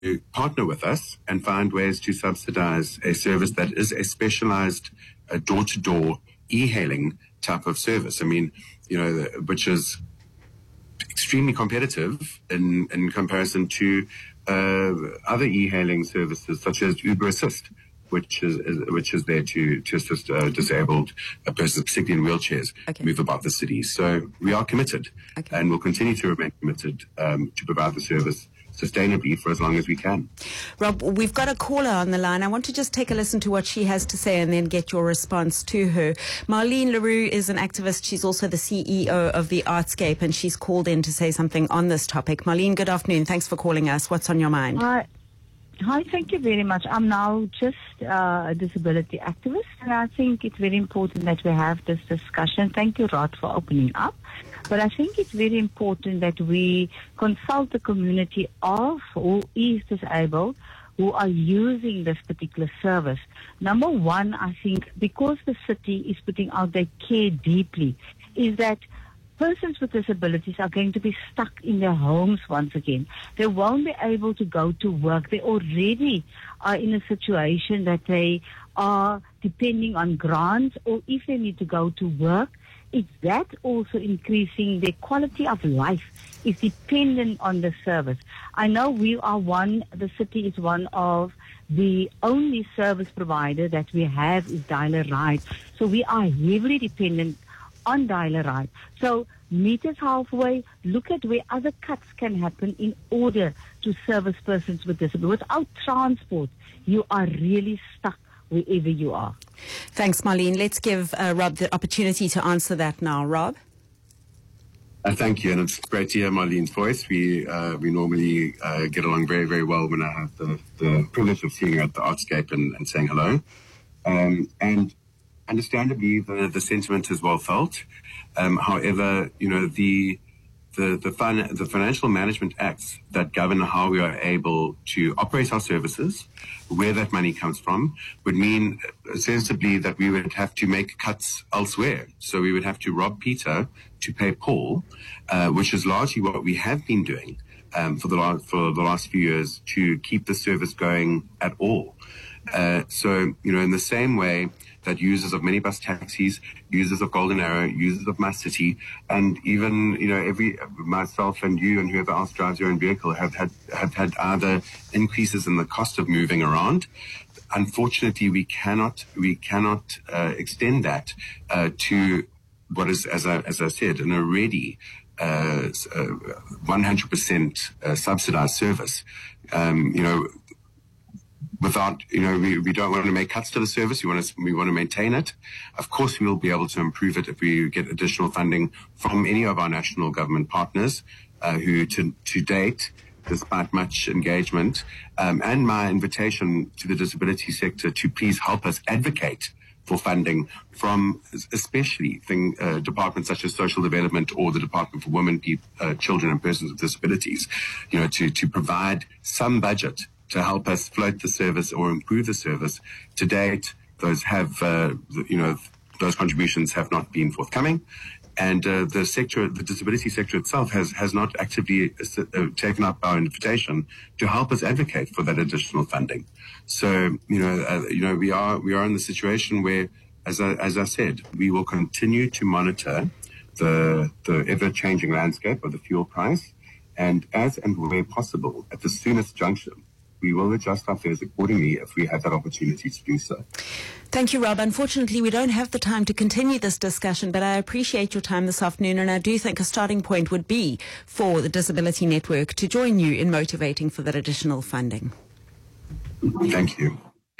partner with us and find ways to subsidize a service that is a specialized door-to-door e-hailing type of service. I mean, which is extremely competitive in comparison to other e-hailing services such as Uber Assist, which is there to assist disabled persons, particularly in wheelchairs, move about the city. So we are committed, and will continue to remain committed to provide the service sustainably for as long as we can. Rob, we've got a caller on the line. I want to just take a listen to what she has to say and then get your response to her. Marlene Leroux is an activist. She's also the CEO of the Artscape, and she's called in to say something on this topic. Marlene, good afternoon. Thanks for calling us. What's on your mind? Hi, thank you very much. I'm now just a disability activist, and I think it's very important that we have this discussion. Thank you, Rod, for opening up. But I think it's very important that we consult the community of who is disabled, who are using this particular service. Number one, I think, because the city is putting out their care deeply, is that persons with disabilities are going to be stuck in their homes once again. They won't be able to go to work. They already are in a situation that they are depending on grants, or if they need to go to work, is that also increasing their quality of life is dependent on the service. I know the city is one of the only service provider that we have is Dial-A-Ride. So we are heavily dependent on Dial-A-Ride. So meet us halfway, look at where other cuts can happen in order to service persons with disabilities. Without transport, you are really stuck wherever you are. Thanks, Marlene. Let's give Rob the opportunity to answer that now. Rob? Thank you, and it's great to hear Marlene's voice. We normally get along very, very well when I have the privilege of seeing her at the Artscape and saying hello. And understandably, the sentiment is well felt. However, the financial management acts that govern how we are able to operate our services, where that money comes from, would mean sensibly that we would have to make cuts elsewhere. So we would have to rob Peter to pay Paul, which is largely what we have been doing for the last few years to keep the service going at all. So, in the same way that users of minibus taxis, users of Golden Arrow, users of My City, and even, myself and you and whoever else drives your own vehicle have had either increases in the cost of moving around. Unfortunately, we cannot extend that to what is, as I said, an already 100% subsidized service. Without, we don't want to make cuts to the service. We want to maintain it. Of course, we will be able to improve it if we get additional funding from any of our national government partners, who to date, despite much engagement, and my invitation to the disability sector to please help us advocate for funding from especially departments such as social development or the Department for Women, Children and Persons with Disabilities, to provide some budget to help us float the service or improve the service. To date, those contributions have not been forthcoming, and the disability sector itself has not actively taken up our invitation to help us advocate for that additional funding. So, we are in the situation where, as I said, we will continue to monitor the ever-changing landscape of the fuel price, and as and where possible, at the soonest juncture, we will adjust our fares accordingly if we have that opportunity to do so. Thank you, Rob. Unfortunately, we don't have the time to continue this discussion, but I appreciate your time this afternoon, and I do think a starting point would be for the Disability Network to join you in motivating for that additional funding. Thank you.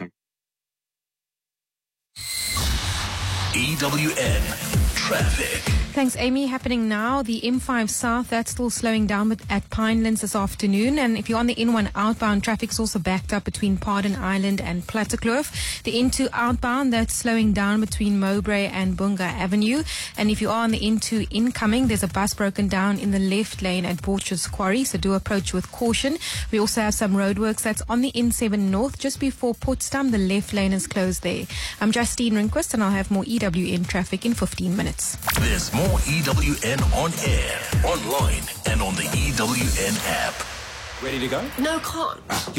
EWN Traffic. Thanks, Amy. Happening now, the M5 South, that's still slowing down at Pinelands this afternoon. And if you're on the N1 outbound, traffic's also backed up between Pardon Island and Plattekloof. The N2 outbound, that's slowing down between Mowbray and Bunga Avenue. And if you are on the N2 incoming, there's a bus broken down in the left lane at Borchers Quarry, so do approach with caution. We also have some roadworks that's on the N7 North, just before Potsdam. The left lane is closed there. I'm Justine Rehnquist, and I'll have more EWN traffic in 15 minutes. There's more EWN on air, online, and on the EWN app. Ready to go? No, can't.